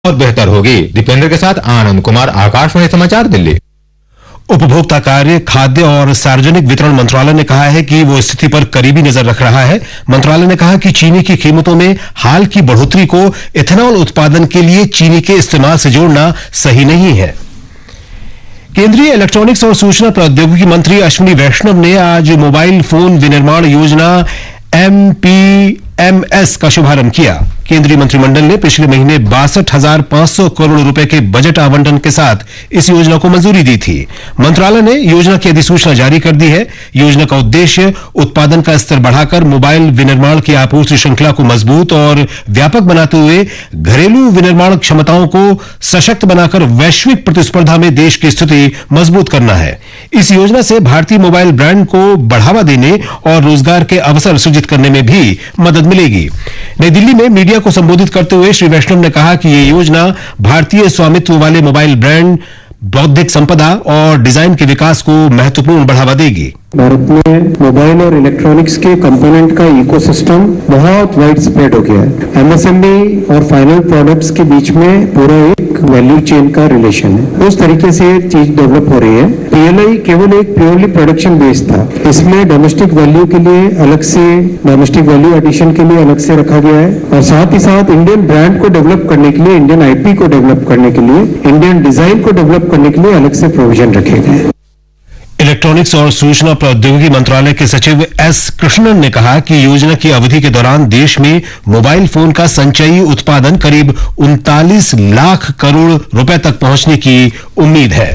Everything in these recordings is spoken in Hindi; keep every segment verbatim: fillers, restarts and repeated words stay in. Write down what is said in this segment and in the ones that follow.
और बेहतर होगी। दीपेंद्र के साथ आनंद कुमार, आकाशवाणी समाचार, दिल्ली। उपभोक्ता कार्य, खाद्य और सार्वजनिक वितरण मंत्रालय ने कहा है कि वो स्थिति पर करीबी नजर रख रहा है। मंत्रालय ने कहा कि चीनी की कीमतों में हाल की बढ़ोतरी को इथेनॉल उत्पादन के लिए चीनी के इस्तेमाल से जोड़ना सही नहीं है। केंद्रीय इलेक्ट्रॉनिक्स और सूचना प्रौद्योगिकी मंत्री अश्विनी वैष्णव ने आज मोबाइल फोन विनिर्माण योजना एम पी एम एस का शुभारंभ किया। केंद्रीय मंत्रिमंडल ने पिछले महीने बासठ हजार पांच सौ करोड़ रुपए के बजट आवंटन के साथ इस योजना को मंजूरी दी थी। मंत्रालय ने योजना की अधिसूचना जारी कर दी है। योजना का उद्देश्य उत्पादन का स्तर बढ़ाकर मोबाइल विनिर्माण की आपूर्ति श्रृंखला को मजबूत और व्यापक बनाते हुए घरेलू विनिर्माण क्षमताओं को सशक्त बनाकर वैश्विक प्रतिस्पर्धा में देश की स्थिति मजबूत करना है। इस योजना से भारतीय मोबाइल ब्रांड को बढ़ावा देने और रोजगार के अवसर सृजित करने में भी मदद मिलेगी। नई दिल्ली में मीडिया को संबोधित करते हुए श्री वैष्णव ने कहा कि यह योजना भारतीय स्वामित्व वाले मोबाइल ब्रांड, बौद्धिक संपदा और डिजाइन के विकास को महत्वपूर्ण बढ़ावा देगी। भारत में मोबाइल और इलेक्ट्रॉनिक्स के कंपोनेंट का इकोसिस्टम बहुत वाइड स्प्रेड हो गया है। एमएसएमई और फाइनल प्रोडक्ट्स के बीच में पूरा एक वैल्यू चेन का रिलेशन है। उस तरीके से चीज डेवलप हो रही है। पीएलआई केवल एक प्योरली प्रोडक्शन बेस्ड था। इसमें डोमेस्टिक वैल्यू के लिए अलग से, डोमेस्टिक वैल्यू एडिशन के लिए अलग से रखा गया है और साथ ही साथ इंडियन ब्रांड को डेवलप करने के लिए, इंडियन आईपी को डेवलप करने के लिए, इंडियन डिजाइन को डेवलप करने के लिए अलग से प्रोविजन रखे गए। इलेक्ट्रॉनिक्स और सूचना प्रौद्योगिकी मंत्रालय के सचिव एस कृष्णन ने कहा कि योजना की अवधि के दौरान देश में मोबाइल फोन का संचयी उत्पादन करीब उनतालीस लाख करोड़ रुपए तक पहुंचने की उम्मीद है।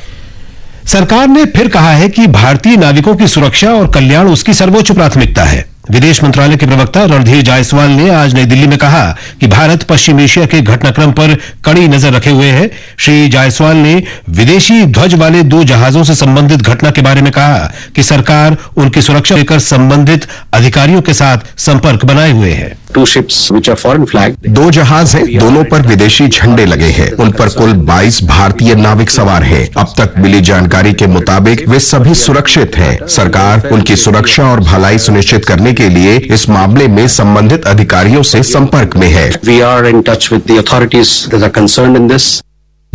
सरकार ने फिर कहा है कि भारतीय नागरिकों की सुरक्षा और कल्याण उसकी सर्वोच्च प्राथमिकता है। विदेश मंत्रालय के प्रवक्ता रणधीर जायसवाल ने आज नई दिल्ली में कहा कि भारत पश्चिम एशिया के घटनाक्रम पर कड़ी नजर रखे हुए है। श्री जायसवाल ने विदेशी ध्वज वाले दो जहाजों से संबंधित घटना के बारे में कहा कि सरकार उनकी सुरक्षा लेकर संबंधित अधिकारियों के साथ संपर्क बनाए हुए है। Two ships which are foreign flagged. दो जहाज हैं, दोनों पर विदेशी झंडे लगे हैं। उन पर कुल बाईस भारतीय नाविक सवार हैं। अब तक मिली जानकारी के मुताबिक वे सभी सुरक्षित हैं। सरकार उनकी सुरक्षा और भलाई सुनिश्चित करने के लिए इस मामले में संबंधित अधिकारियों से संपर्क में है। We are in touch with the authorities that are concerned in this.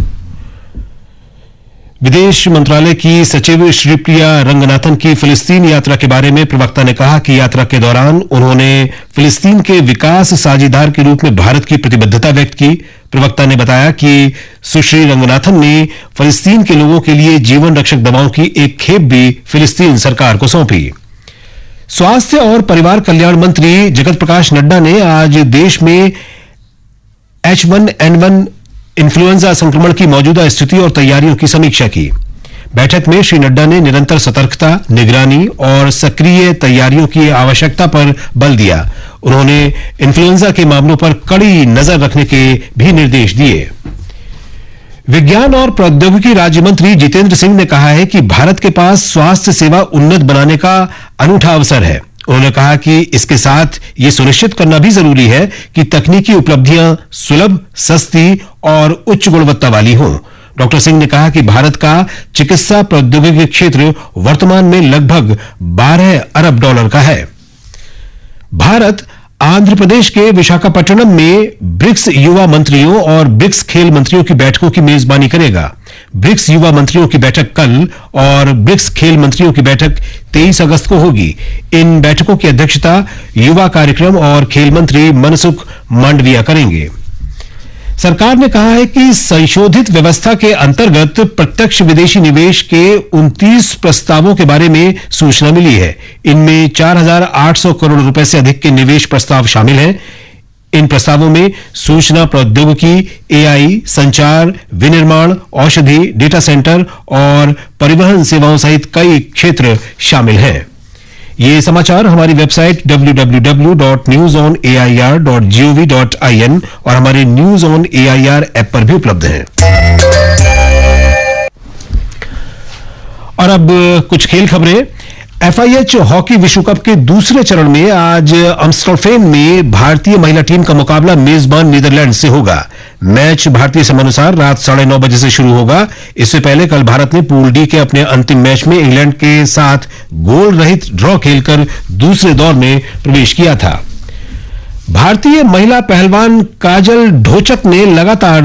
विदेश मंत्रालय की सचिव श्रीप्रिया रंगनाथन की फिलिस्तीन यात्रा के बारे में प्रवक्ता ने कहा कि यात्रा के दौरान उन्होंने फिलिस्तीन के विकास साझेदार के रूप में भारत की प्रतिबद्धता व्यक्त की। प्रवक्ता ने बताया कि सुश्री रंगनाथन ने फिलिस्तीन के लोगों के लिए जीवन रक्षक दवाओं की एक खेप भी फिलिस्तीन सरकार को सौंपी। स्वास्थ्य और परिवार कल्याण मंत्री जगत प्रकाश नड्डा ने आज देश में H one N one influenza संक्रमण की मौजूदा स्थिति और तैयारियों की समीक्षा की। बैठक में श्री नड्डा ने निरंतर सतर्कता, निगरानी और सक्रिय तैयारियों की आवश्यकता पर बल दिया। उन्होंने इन्फ्लुएंजा के मामलों पर कड़ी नजर रखने के भी निर्देश दिए। विज्ञान और प्रौद्योगिकी राज्य मंत्री जितेंद्र सिंह ने कहा है कि भारत के पास स्वास्थ्य सेवा उन्नत बनाने का अनूठा अवसर है। उन्होंने कहा कि इसके साथ ये सुनिश्चित करना भी जरूरी है कि तकनीकी उपलब्धियां सुलभ, सस्ती और उच्च गुणवत्ता वाली हों। डॉक्टर सिंह ने कहा कि भारत का चिकित्सा प्रौद्योगिकी क्षेत्र वर्तमान में लगभग बारह अरब डॉलर का है। भारत आंध्र प्रदेश के विशाखापट्टनम में ब्रिक्स युवा मंत्रियों और ब्रिक्स खेल मंत्रियों की बैठकों की मेजबानी करेगा। ब्रिक्स युवा मंत्रियों की बैठक कल और ब्रिक्स खेल मंत्रियों की बैठक तेईस अगस्त को होगी। इन बैठकों की अध्यक्षता युवा कार्यक्रम और खेल मंत्री मनसुख मांडविया करेंगे। सरकार ने कहा है कि संशोधित व्यवस्था के अंतर्गत प्रत्यक्ष विदेशी निवेश के उनतीस प्रस्तावों के बारे में सूचना मिली है। इनमें चार हजार आठ सौ करोड़ रुपए से अधिक के निवेश प्रस्ताव शामिल हैं। इन प्रस्तावों में सूचना प्रौद्योगिकी, एआई, संचार, विनिर्माण, औषधि, डेटा सेंटर और परिवहन सेवाओं सहित कई क्षेत्र शामिल हैं। ये समाचार हमारी website W W W dot news on A I R dot G O V dot I N और हमारे news on A I R app पर भी उपलब्ध हैं। और अब कुछ खेल खबरें। एफआईएच हॉकी विश्व कप के दूसरे चरण में आज एम्स्टर्डम में भारतीय महिला टीम का मुकाबला मेजबान नीदरलैंड से होगा। मैच भारतीय समयानुसार रात साढ़े नौ बजे से शुरू होगा। इससे पहले कल भारत ने पूल डी के अपने अंतिम मैच में इंग्लैंड के साथ गोल रहित ड्रॉ खेलकर दूसरे दौर में प्रवेश किया था। भारतीय महिला पहलवान काजल ढोचक ने लगातार